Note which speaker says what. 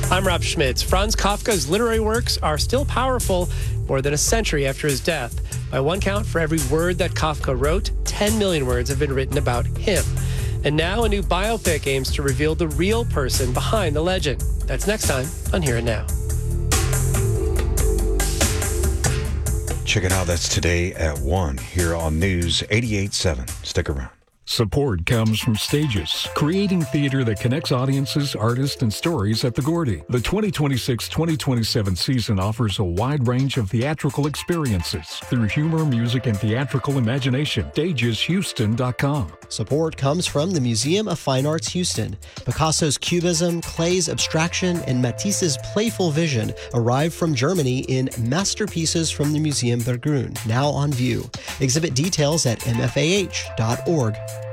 Speaker 1: I'm Rob Schmitz. Franz Kafka's literary works are still powerful more than a century after his death. By one count, for every word that Kafka wrote, 10 million words have been written about him. And now a new biopic aims to reveal the real person behind the legend. That's next time on Here and Now.
Speaker 2: Check it out. That's today at 1 here on News 88.7. Stick around.
Speaker 3: Support comes from Stages, creating theater that connects audiences, artists, and stories at the Gordy. The 2026-2027 season offers a wide range of theatrical experiences through humor, music, and theatrical imagination. StagesHouston.com.
Speaker 4: Support comes from the Museum of Fine Arts Houston. Picasso's Cubism, Klay's Abstraction, and Matisse's Playful Vision arrived from Germany in Masterpieces from the Museum Berggruen, now on view. Exhibit details at mfah.org.